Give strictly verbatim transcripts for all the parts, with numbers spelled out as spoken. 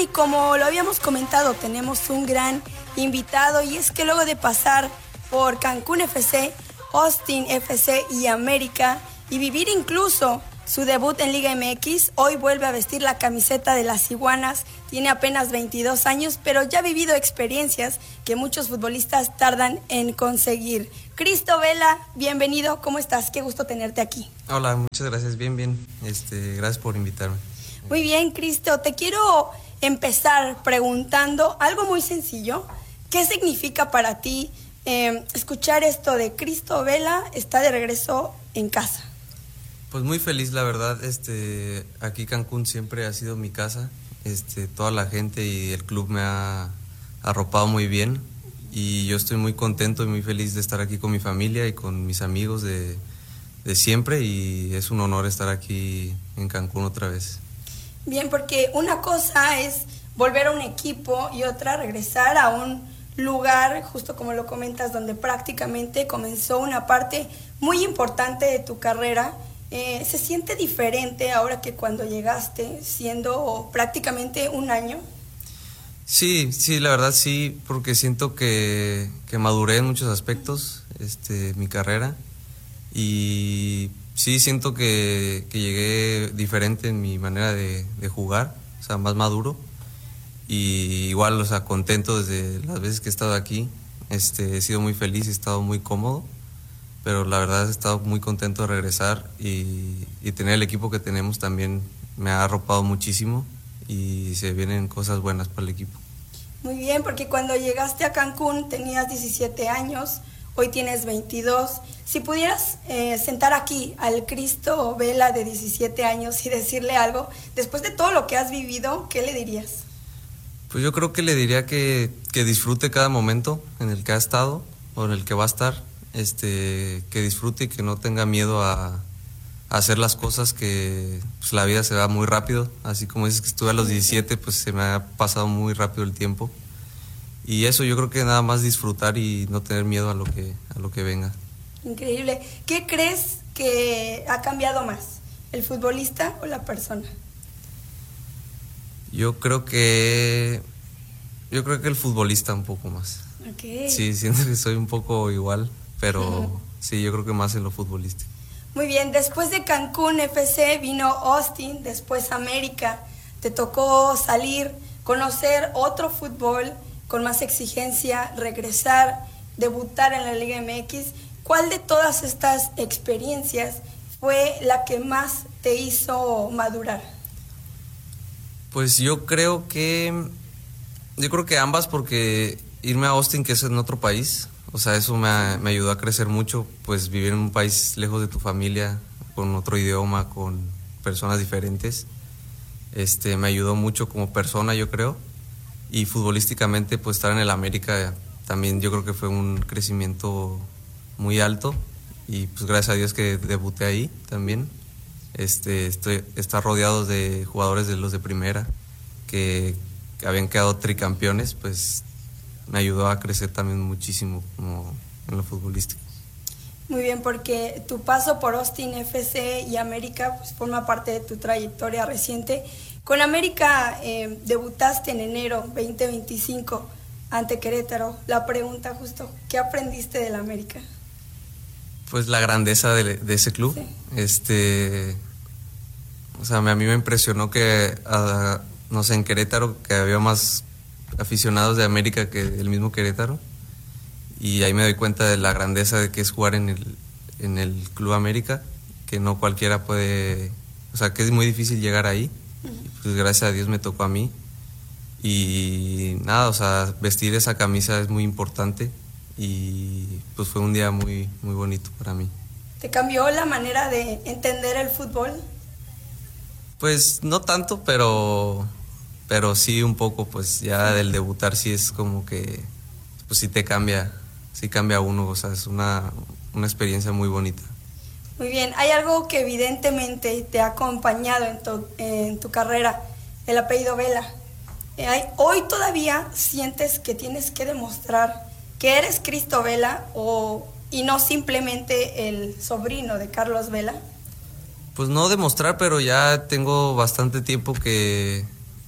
y como lo habíamos comentado, tenemos un gran invitado, y es que luego de pasar por Cancún F C, Austin F C y América, y vivir incluso su debut en Liga M X, hoy vuelve a vestir la camiseta de las Iguanas. Tiene apenas veintidós años, pero ya ha vivido experiencias que muchos futbolistas tardan en conseguir. Cristo Vela, bienvenido, ¿cómo estás? Qué gusto tenerte aquí. Hola, muchas gracias, bien, bien. Este, gracias por invitarme. Muy bien, Cristo, te quiero empezar preguntando algo muy sencillo. ¿Qué significa para ti eh, escuchar esto de Cristo Vela está de regreso en casa? Pues muy feliz, la verdad. Este, aquí Cancún siempre ha sido mi casa. Este, toda la gente y el club me ha arropado muy bien y yo estoy muy contento y muy feliz de estar aquí con mi familia y con mis amigos de, de siempre, y es un honor estar aquí en Cancún otra vez. Bien, porque una cosa es volver a un equipo y otra regresar a un lugar, justo como lo comentas, donde prácticamente comenzó una parte muy importante de tu carrera. Eh, ¿Se siente diferente ahora que cuando llegaste, siendo prácticamente un año? Sí, sí, la verdad sí, porque siento que, que maduré en muchos aspectos, este, mi carrera, y sí siento que, que llegué diferente en mi manera de, de jugar, o sea, más maduro, y igual, o sea, contento desde las veces que he estado aquí. Este, he sido muy feliz, he estado muy cómodo, pero la verdad he estado muy contento de regresar, y, y tener el equipo que tenemos también me ha arropado muchísimo y se vienen cosas buenas para el equipo. Muy bien, porque cuando llegaste a Cancún tenías diecisiete años, hoy tienes veintidós. Si pudieras eh, sentar aquí al Cristo Vela de diecisiete años y decirle algo, después de todo lo que has vivido, ¿qué le dirías? Pues yo creo que le diría que, que disfrute cada momento en el que ha estado o en el que va a estar. Este, que disfrute y que no tenga miedo a, a hacer las cosas, que pues, la vida se va muy rápido, así como dices que estuve a los diecisiete, pues se me ha pasado muy rápido el tiempo, y eso, yo creo que nada más disfrutar y no tener miedo a lo que, a lo que venga. Increíble. ¿Qué crees que ha cambiado más, el futbolista o la persona? Yo creo que yo creo que el futbolista un poco más. Okay. Sí, siento que soy un poco igual, pero uh-huh. sí, yo creo que más en lo futbolístico. Muy bien, después de Cancún F C vino Austin, después América. Te tocó salir, conocer otro fútbol con más exigencia, regresar, debutar en la Liga M X. ¿Cuál de todas estas experiencias fue la que más te hizo madurar? Pues yo creo que yo creo que ambas, porque irme a Austin, que es en otro país, o sea, eso me, me ayudó a crecer mucho, pues vivir en un país lejos de tu familia, con otro idioma, con personas diferentes, este, me ayudó mucho como persona, yo creo, y futbolísticamente, pues estar en el América también yo creo que fue un crecimiento muy alto, y pues gracias a Dios que debuté ahí también. Este, estoy, estar rodeado de jugadores de los de primera, que, que habían quedado tricampeones, pues me ayudó a crecer también muchísimo como en lo futbolístico. Muy bien, porque tu paso por Austin F C y América pues forma parte de tu trayectoria reciente. Con América eh, debutaste en enero veinte veinticinco ante Querétaro. La pregunta justo, ¿qué aprendiste del América? Pues la grandeza de, de ese club. Sí. Este, o sea, a mí me impresionó que, uh, no sé, en Querétaro, que había más aficionados de América que el mismo Querétaro, y ahí me doy cuenta de la grandeza de que es jugar en el, en el Club América, que no cualquiera puede, o sea, que es muy difícil llegar ahí. Uh-huh. Pues gracias a Dios me tocó a mí, y nada, o sea, vestir esa camisa es muy importante, y pues fue un día muy, muy bonito para mí. ¿Te cambió la manera de entender el fútbol? Pues no tanto, pero pero sí un poco, pues ya del debutar sí es como que, pues sí te cambia, sí cambia uno, o sea, es una, una experiencia muy bonita. Muy bien, hay algo que evidentemente te ha acompañado en tu, en tu carrera, el apellido Vela. Eh, hay, hoy todavía sientes que tienes que demostrar que eres Cristo Vela o, y no simplemente el sobrino de Carlos Vela. Pues no demostrar, pero ya tengo bastante tiempo que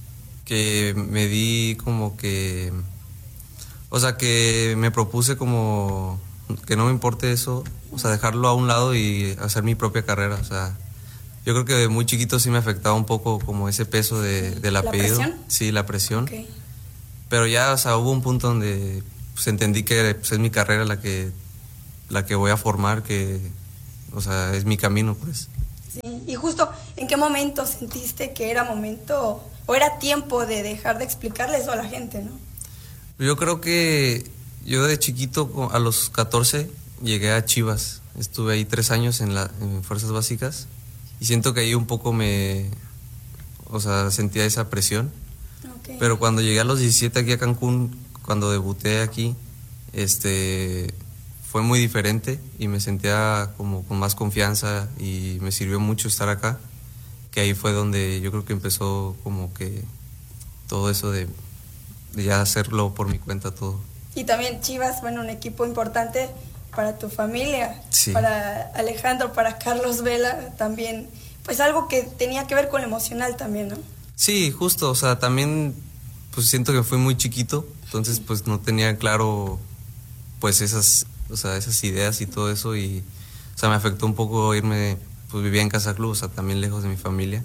que me di como que, o sea, que me propuse como que no me importe eso, o sea, dejarlo a un lado y hacer mi propia carrera, o sea, yo creo que de muy chiquito sí me afectaba un poco como ese peso de, del apellido. ¿La presión? Sí, la presión. Okay. Pero ya, o sea, hubo un punto donde pues entendí que pues, es mi carrera la que, la que voy a formar, que, o sea, es mi camino, pues. Sí, y justo, ¿en qué momento sentiste que era momento o era tiempo de dejar de explicarle eso a la gente, no? Yo creo que yo de chiquito, a los catorce, llegué a Chivas. Estuve ahí tres años en, la, en Fuerzas Básicas y siento que ahí un poco me, o sea, sentía esa presión. Okay. Pero cuando llegué a los diecisiete aquí a Cancún, cuando debuté aquí, este, fue muy diferente y me sentía como con más confianza y me sirvió mucho estar acá, que ahí fue donde yo creo que empezó como que todo eso de, de ya hacerlo por mi cuenta todo. Y también Chivas, bueno, un equipo importante para tu familia, sí. Para Alejandro, para Carlos Vela también, pues algo que tenía que ver con lo emocional también, ¿no? Sí, justo, o sea, también pues siento que fui muy chiquito, entonces pues no tenía claro pues esas, o sea, esas ideas y todo eso y, o sea, me afectó un poco irme, pues vivía en Casa Club, o sea, también lejos de mi familia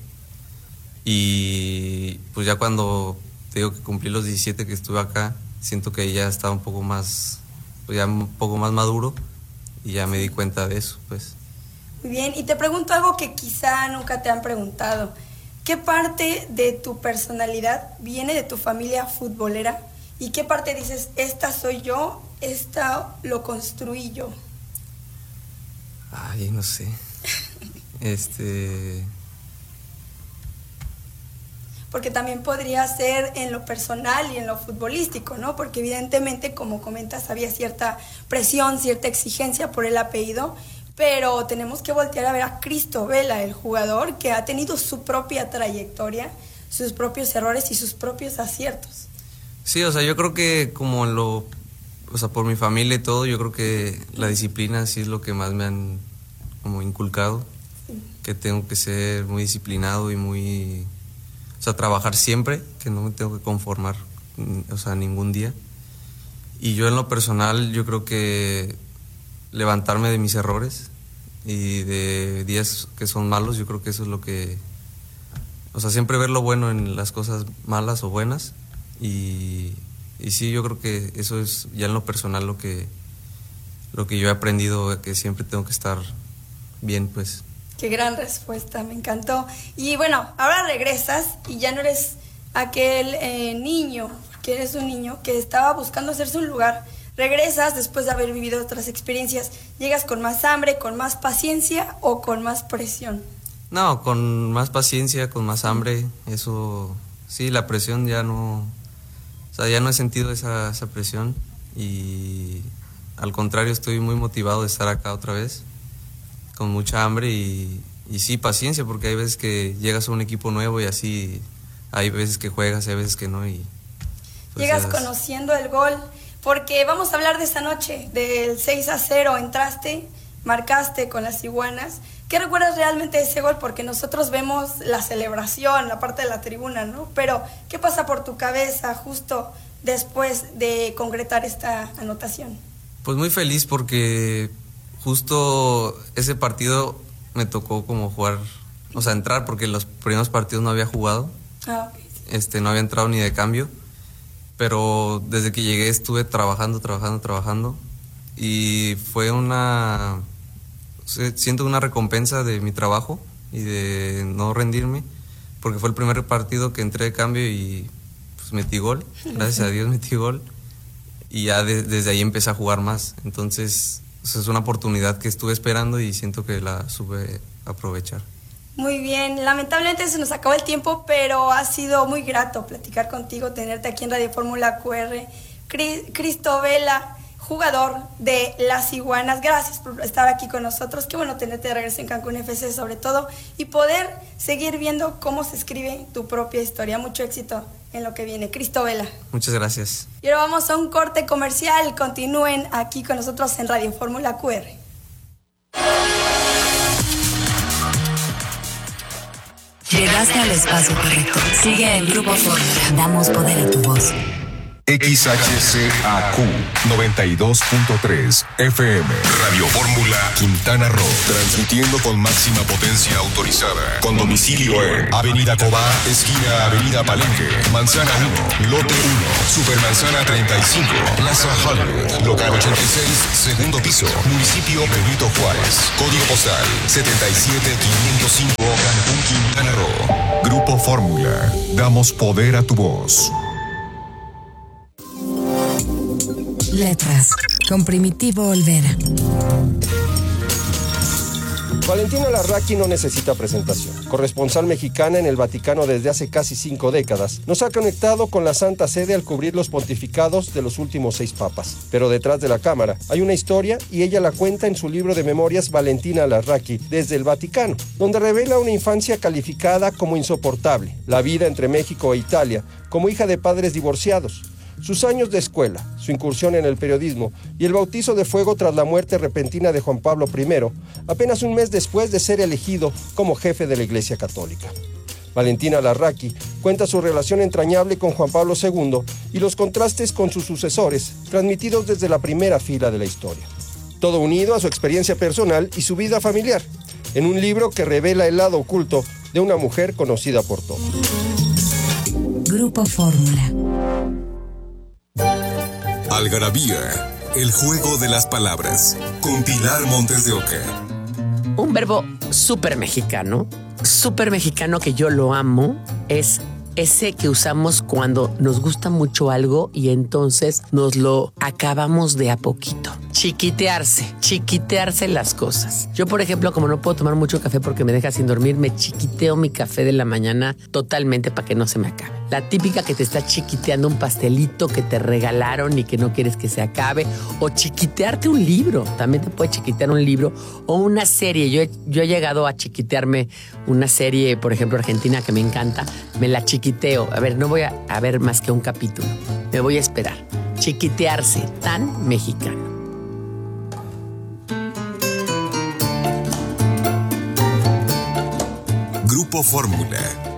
y pues ya cuando te digo que cumplí los diecisiete que estuve acá, siento que ya estaba un poco más, pues ya un poco más maduro y ya me di cuenta de eso, pues. Muy bien, y te pregunto algo que quizá nunca te han preguntado. ¿Qué parte de tu personalidad viene de tu familia futbolera? ¿Y qué parte dices, esta soy yo, esta lo construí yo? Ay, no sé. este... Porque también podría ser en lo personal y en lo futbolístico, ¿no? Porque evidentemente, como comentas, había cierta presión, cierta exigencia por el apellido, pero tenemos que voltear a ver a Cristo Vela, el jugador que ha tenido su propia trayectoria, sus propios errores y sus propios aciertos. Sí, o sea, yo creo que como lo, o sea, por mi familia y todo, yo creo que la disciplina sí es lo que más me han como inculcado, sí. Que tengo que ser muy disciplinado y muy, o sea, trabajar siempre, que no me tengo que conformar, o sea, ningún día. Y yo en lo personal, yo creo que levantarme de mis errores y de días que son malos, yo creo que eso es lo que, o sea, siempre ver lo bueno en las cosas malas o buenas y, y sí, yo creo que eso es ya en lo personal lo que, lo que yo he aprendido, que siempre tengo que estar bien, pues. Qué gran respuesta, me encantó. Y bueno, ahora regresas y ya no eres aquel eh, niño, que eres un niño que estaba buscando hacerse un lugar. Regresas después de haber vivido otras experiencias. ¿Llegas con más hambre, con más paciencia o con más presión? No, con más paciencia, con más hambre. Eso, sí, la presión ya no... O sea, ya no he sentido esa, esa presión y al contrario estoy muy motivado de estar acá otra vez, con mucha hambre y, y sí, paciencia, porque hay veces que llegas a un equipo nuevo y así hay veces que juegas y hay veces que no. Y pues llegas ya conociendo el gol. Porque vamos a hablar de esta noche, del seis a cero, entraste, marcaste con las Iguanas. ¿Qué recuerdas realmente de ese gol? Porque nosotros vemos la celebración, la parte de la tribuna, ¿no? Pero, ¿qué pasa por tu cabeza justo después de concretar esta anotación? Pues muy feliz porque justo ese partido me tocó como jugar, o sea, entrar, porque los primeros partidos no había jugado. Ah, ok. Este, no había entrado ni de cambio. Pero desde que llegué estuve trabajando, trabajando, trabajando y fue una, siento una recompensa de mi trabajo y de no rendirme, porque fue el primer partido que entré de cambio y pues metí gol, gracias a Dios metí gol y ya de, desde ahí empecé a jugar más, entonces o sea, es una oportunidad que estuve esperando y siento que la supe aprovechar. Muy bien, lamentablemente se nos acabó el tiempo, pero ha sido muy grato platicar contigo, tenerte aquí en Radio Fórmula Q R. Cristo Vela, jugador de las Iguanas, gracias por estar aquí con nosotros. Qué bueno tenerte de regreso en Cancún F C sobre todo y poder seguir viendo cómo se escribe tu propia historia. Mucho éxito en lo que viene. Cristo Vela. Muchas gracias. Y ahora vamos a un corte comercial. Continúen aquí con nosotros en Radio Fórmula Q R. Llegaste al espacio correcto. Sigue el Grupo Fórmula. Damos poder a tu voz. X H C A Q noventa y dos punto tres F M. Radio Fórmula Quintana Roo. Transmitiendo con máxima potencia autorizada. Con domicilio en Avenida Cobá, esquina Avenida Palenque, Manzana uno, Lote uno, Supermanzana treinta y cinco, Plaza Hollywood, Local ochenta y seis, segundo piso, Municipio Benito Juárez. Código postal setenta y siete quinientos cinco, Cancún, Quintana Roo. Grupo Fórmula. Damos poder a tu voz. Letras, con Primitivo Olvera. Valentina Larraqui no necesita presentación. Corresponsal mexicana en el Vaticano desde hace casi cinco décadas, nos ha conectado con la Santa Sede al cubrir los pontificados de los últimos seis papas. Pero detrás de la cámara hay una historia y ella la cuenta en su libro de memorias Valentina Larraqui desde el Vaticano, donde revela una infancia calificada como insoportable, la vida entre México e Italia, como hija de padres divorciados, sus años de escuela, su incursión en el periodismo y el bautizo de fuego tras la muerte repentina de Juan Pablo primero, apenas un mes después de ser elegido como jefe de la Iglesia Católica. Valentina Larraqui cuenta su relación entrañable con Juan Pablo segundo y los contrastes con sus sucesores, transmitidos desde la primera fila de la historia. Todo unido a su experiencia personal y su vida familiar, en un libro que revela el lado oculto de una mujer conocida por todos. Grupo Fórmula. Algarabía, el juego de las palabras, con Pilar Montes de Oca. Un verbo súper mexicano, súper mexicano que yo lo amo, es ese que usamos cuando nos gusta mucho algo y entonces nos lo acabamos de a poquito. Chiquitearse, chiquitearse las cosas. Yo, por ejemplo, como no puedo tomar mucho café porque me deja sin dormir, me chiquiteo mi café de la mañana totalmente para que no se me acabe. La típica que te está chiquiteando un pastelito que te regalaron y que no quieres que se acabe. O chiquitearte un libro. También te puede chiquitear un libro o una serie. Yo he, yo he llegado a chiquitearme una serie, por ejemplo, argentina, que me encanta. Me la chiquiteo. A ver, no voy a, a ver más que un capítulo. Me voy a esperar. Chiquitearse, tan mexicano. Grupo Fórmula.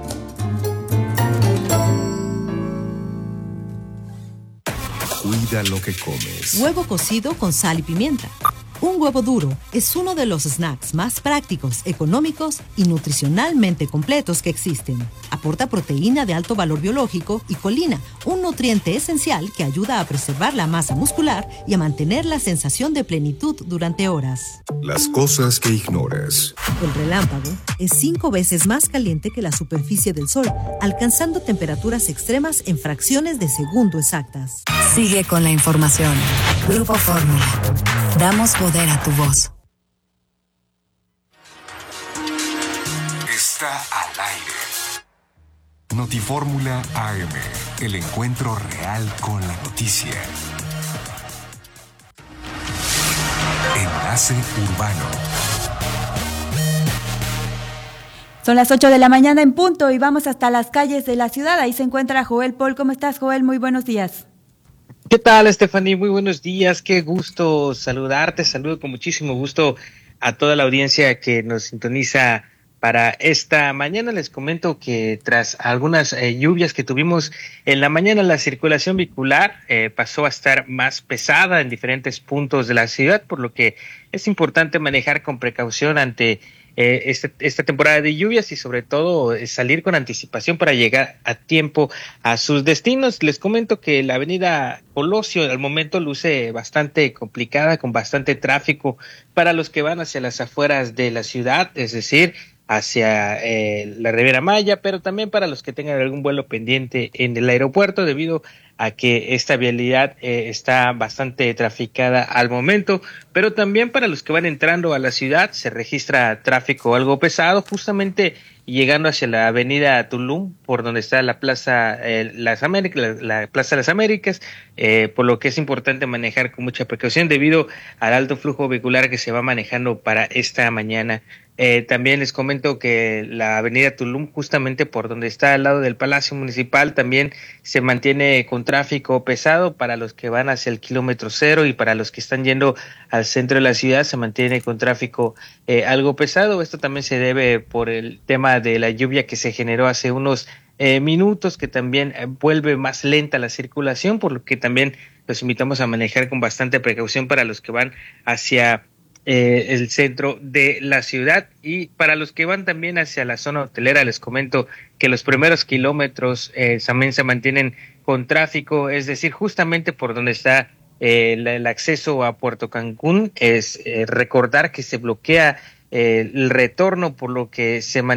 Cuida lo que comes. Huevo cocido con sal y pimienta. Un huevo duro es uno de los snacks más prácticos, económicos y nutricionalmente completos que existen. Aporta proteína de alto valor biológico y colina, un nutriente esencial que ayuda a preservar la masa muscular y a mantener la sensación de plenitud durante horas. Las cosas que ignoras. El relámpago es cinco veces más caliente que la superficie del Sol, alcanzando temperaturas extremas en fracciones de segundo exactas. Sigue con la información. Grupo Fórmula. Damos poder a tu voz. Está al aire. Notifórmula A M. El encuentro real con la noticia. Enlace Urbano. Son las ocho de la mañana en punto y vamos hasta las calles de la ciudad. Ahí se encuentra Joel Paul. ¿Cómo estás, Joel? Muy buenos días. ¿Qué tal, Stephanie? Muy buenos días, qué gusto saludarte, saludo con muchísimo gusto a toda la audiencia que nos sintoniza para esta mañana. Les comento que tras algunas eh, lluvias que tuvimos en la mañana, la circulación vehicular eh, pasó a estar más pesada en diferentes puntos de la ciudad, por lo que es importante manejar con precaución ante Eh, este, esta temporada de lluvias y sobre todo eh, salir con anticipación para llegar a tiempo a sus destinos. Les comento que la avenida Colosio al momento luce bastante complicada, con bastante tráfico para los que van hacia las afueras de la ciudad, es decir, hacia eh, la Riviera Maya, pero también para los que tengan algún vuelo pendiente en el aeropuerto, debido a que esta vialidad eh, está bastante traficada al momento, pero también para los que van entrando a la ciudad se registra tráfico algo pesado, justamente llegando hacia la avenida Tulum, por donde está la Plaza eh, Las Américas, la, la Plaza Las Américas, eh, por lo que es importante manejar con mucha precaución debido al alto flujo vehicular que se va manejando para esta mañana Eh, también les comento que la avenida Tulum, justamente por donde está al lado del Palacio Municipal, también se mantiene con tráfico pesado para los que van hacia el kilómetro cero y para los que están yendo al centro de la ciudad se mantiene con tráfico eh, algo pesado. Esto también se debe por el tema de la lluvia que se generó hace unos eh, minutos, que también eh, vuelve más lenta la circulación, por lo que también los invitamos a manejar con bastante precaución para los que van hacia Eh, el centro de la ciudad. Y para los que van también hacia la zona hotelera, les comento que los primeros kilómetros eh, también se mantienen con tráfico, es decir, justamente por donde está eh, el, el acceso a Puerto Cancún. Es eh, recordar que se bloquea eh, el retorno, por lo que se mantiene